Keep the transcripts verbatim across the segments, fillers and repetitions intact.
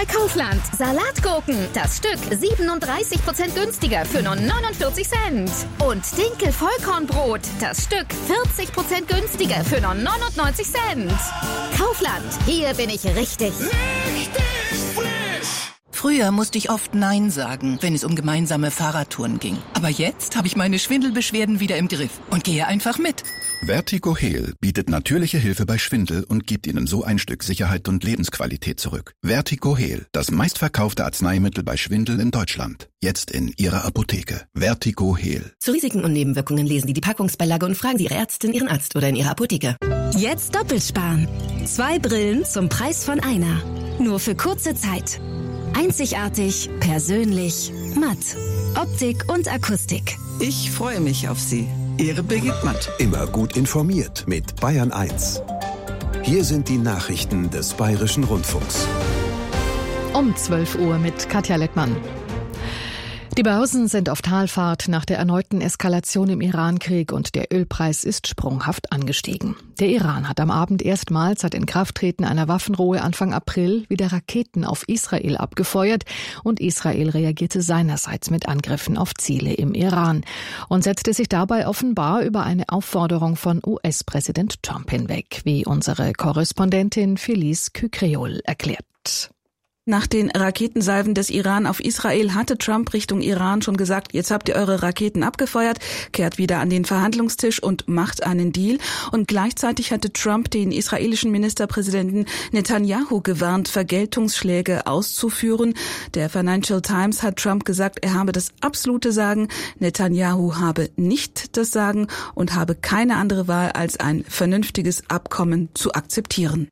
bei Kaufland. Salatgurken, das Stück siebenunddreißig Prozent günstiger für nur neunundvierzig Cent. Und Dinkel-Vollkornbrot, das Stück vierzig Prozent günstiger für nur neunundneunzig Cent. Kaufland, hier bin ich richtig. Richtig frisch! Früher musste ich oft Nein sagen, wenn es um gemeinsame Fahrradtouren ging. Aber jetzt habe ich meine Schwindelbeschwerden wieder im Griff und gehe einfach mit. Vertigo Heal bietet natürliche Hilfe bei Schwindel und gibt Ihnen so ein Stück Sicherheit und Lebensqualität zurück. Vertigo Heal, das meistverkaufte Arzneimittel bei Schwindel in Deutschland. Jetzt in Ihrer Apotheke. Vertigo Heal. Zu Risiken und Nebenwirkungen lesen Sie die Packungsbeilage und fragen Sie Ihre Ärztin, Ihren Arzt oder in Ihrer Apotheke. Jetzt doppelt sparen. Zwei Brillen zum Preis von einer. Nur für kurze Zeit. Einzigartig, persönlich, matt. Optik und Akustik. Ich freue mich auf Sie. Ihre Birgit Matt. Immer gut informiert mit Bayern eins. Hier sind die Nachrichten des Bayerischen Rundfunks. Um zwölf Uhr mit Katja Lettmann. Die Börsen sind auf Talfahrt nach der erneuten Eskalation im Iran-Krieg und der Ölpreis ist sprunghaft angestiegen. Der Iran hat am Abend erstmals seit Inkrafttreten einer Waffenruhe Anfang April wieder Raketen auf Israel abgefeuert und Israel reagierte seinerseits mit Angriffen auf Ziele im Iran und setzte sich dabei offenbar über eine Aufforderung von U S-Präsident Trump hinweg, wie unsere Korrespondentin Felice Kücreol erklärt. Nach den Raketensalven des Iran auf Israel hatte Trump Richtung Iran schon gesagt, jetzt habt ihr eure Raketen abgefeuert, kehrt wieder an den Verhandlungstisch und macht einen Deal. Und gleichzeitig hatte Trump den israelischen Ministerpräsidenten Netanyahu gewarnt, Vergeltungsschläge auszuführen. Der Financial Times hat Trump gesagt, er habe das absolute Sagen, Netanyahu habe nicht das Sagen und habe keine andere Wahl, als ein vernünftiges Abkommen zu akzeptieren.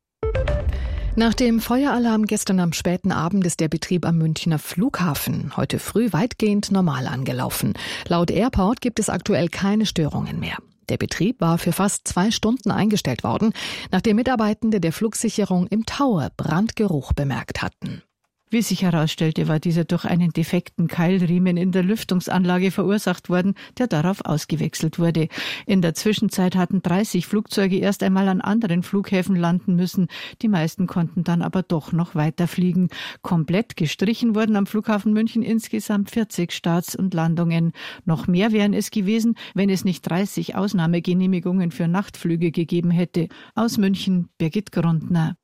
Nach dem Feueralarm gestern am späten Abend ist der Betrieb am Münchner Flughafen heute früh weitgehend normal angelaufen. Laut Airport gibt es aktuell keine Störungen mehr. Der Betrieb war für fast zwei Stunden eingestellt worden, nachdem Mitarbeitende der Flugsicherung im Tower Brandgeruch bemerkt hatten. Wie sich herausstellte, war dieser durch einen defekten Keilriemen in der Lüftungsanlage verursacht worden, der darauf ausgewechselt wurde. In der Zwischenzeit hatten dreißig Flugzeuge erst einmal an anderen Flughäfen landen müssen. Die meisten konnten dann aber doch noch weiterfliegen. Komplett gestrichen wurden am Flughafen München insgesamt vierzig Starts und Landungen. Noch mehr wären es gewesen, wenn es nicht dreißig Ausnahmegenehmigungen für Nachtflüge gegeben hätte. Aus München, Birgit Grundner.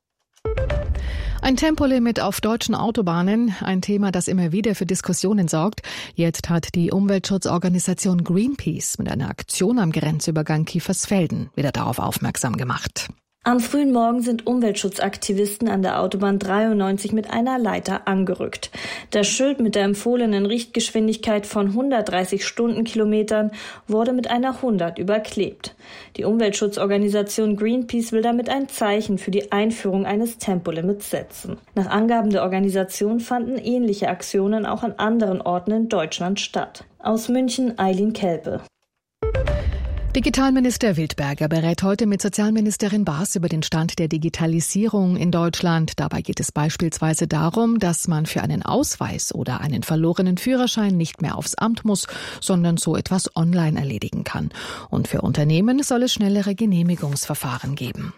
Ein Tempolimit auf deutschen Autobahnen, ein Thema, das immer wieder für Diskussionen sorgt. Jetzt hat die Umweltschutzorganisation Greenpeace mit einer Aktion am Grenzübergang Kiefersfelden wieder darauf aufmerksam gemacht. Am frühen Morgen sind Umweltschutzaktivisten an der Autobahn dreiundneunzig mit einer Leiter angerückt. Das Schild mit der empfohlenen Richtgeschwindigkeit von hundertdreißig Stundenkilometern wurde mit einer hundert überklebt. Die Umweltschutzorganisation Greenpeace will damit ein Zeichen für die Einführung eines Tempolimits setzen. Nach Angaben der Organisation fanden ähnliche Aktionen auch an anderen Orten in Deutschland statt. Aus München, Eileen Kelpe. Digitalminister Wildberger berät heute mit Sozialministerin Baas über den Stand der Digitalisierung in Deutschland. Dabei geht es beispielsweise darum, dass man für einen Ausweis oder einen verlorenen Führerschein nicht mehr aufs Amt muss, sondern so etwas online erledigen kann. Und für Unternehmen soll es schnellere Genehmigungsverfahren geben.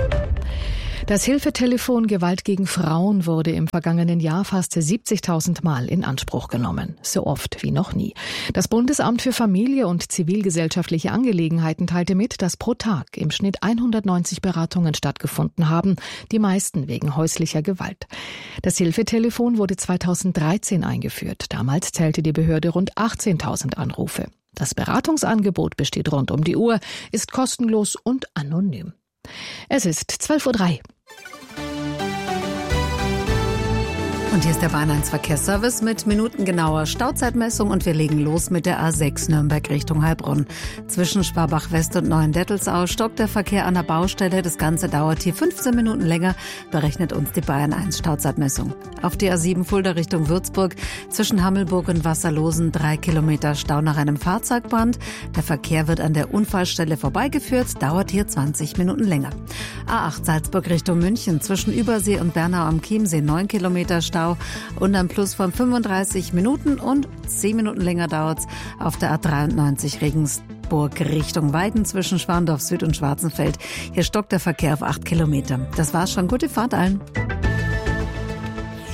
Das Hilfetelefon Gewalt gegen Frauen wurde im vergangenen Jahr fast siebzigtausend Mal in Anspruch genommen. So oft wie noch nie. Das Bundesamt für Familie und zivilgesellschaftliche Angelegenheiten teilte mit, dass pro Tag im Schnitt hundertneunzig Beratungen stattgefunden haben, die meisten wegen häuslicher Gewalt. Das Hilfetelefon wurde zweitausenddreizehn eingeführt. Damals zählte die Behörde rund achtzehntausend Anrufe. Das Beratungsangebot besteht rund um die Uhr, ist kostenlos und anonym. Es ist zwölf Uhr drei. Und hier ist der Bayern eins Verkehrsservice mit minutengenauer Stauzeitmessung und wir legen los mit der A sechs Nürnberg Richtung Heilbronn. Zwischen Schwabach-West und Neuendettelsau stockt der Verkehr an der Baustelle. Das Ganze dauert hier fünfzehn Minuten länger, berechnet uns die Bayern eins Stauzeitmessung. Auf die A sieben Fulda Richtung Würzburg zwischen Hammelburg und Wasserlosen drei Kilometer Stau nach einem Fahrzeugbrand. Der Verkehr wird an der Unfallstelle vorbeigeführt, dauert hier zwanzig Minuten länger. A acht Salzburg Richtung München zwischen Übersee und Bernau am Chiemsee neun Kilometer Stau. Und ein Plus von fünfunddreißig Minuten und zehn Minuten länger dauert's auf der A dreiundneunzig Regensburg Richtung Weiden zwischen Schwandorf Süd und Schwarzenfeld. Hier stockt der Verkehr auf acht Kilometer. Das war's schon. Gute Fahrt allen.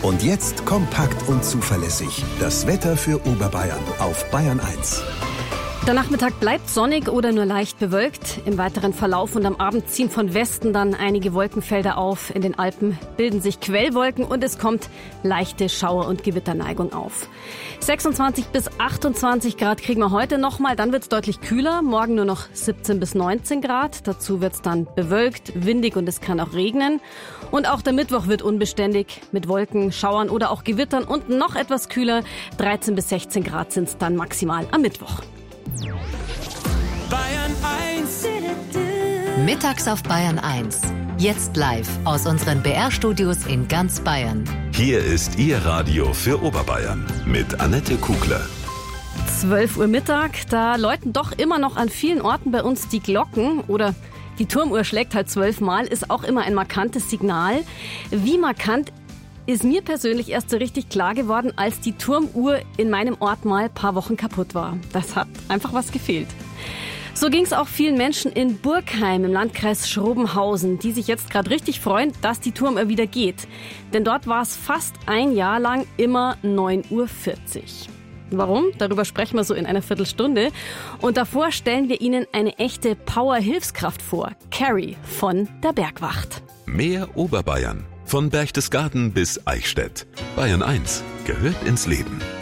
Und jetzt kompakt und zuverlässig. Das Wetter für Oberbayern auf Bayern eins. Der Nachmittag bleibt sonnig oder nur leicht bewölkt. Im weiteren Verlauf und am Abend ziehen von Westen dann einige Wolkenfelder auf. In den Alpen bilden sich Quellwolken und es kommt leichte Schauer- und Gewitterneigung auf. sechsundzwanzig bis achtundzwanzig Grad kriegen wir heute nochmal. Dann wird es deutlich kühler. Morgen nur noch siebzehn bis neunzehn Grad. Dazu wird es dann bewölkt, windig und es kann auch regnen. Und auch der Mittwoch wird unbeständig mit Wolken, Schauern oder auch Gewittern und noch etwas kühler. dreizehn bis sechzehn Grad sind es dann maximal am Mittwoch. Bayern eins. Mittags auf Bayern eins. Jetzt live aus unseren B R-Studios in ganz Bayern. Hier ist Ihr Radio für Oberbayern mit Annette Kugler. zwölf Uhr Mittag, da läuten doch immer noch an vielen Orten bei uns die Glocken oder die Turmuhr schlägt halt zwölfmal, ist auch immer ein markantes Signal. Wie markant ist mir persönlich erst so richtig klar geworden, als die Turmuhr in meinem Ort mal ein paar Wochen kaputt war. Das hat einfach was gefehlt. So ging es auch vielen Menschen in Burgheim im Landkreis Schrobenhausen, die sich jetzt gerade richtig freuen, dass die Turmuhr wieder geht. Denn dort war es fast ein Jahr lang immer neun Uhr vierzig. Warum? Darüber sprechen wir so in einer Viertelstunde. Und davor stellen wir Ihnen eine echte Power-Hilfskraft vor. Carrie von der Bergwacht. Mehr Oberbayern. Von Berchtesgaden bis Eichstätt. Bayern eins gehört ins Leben.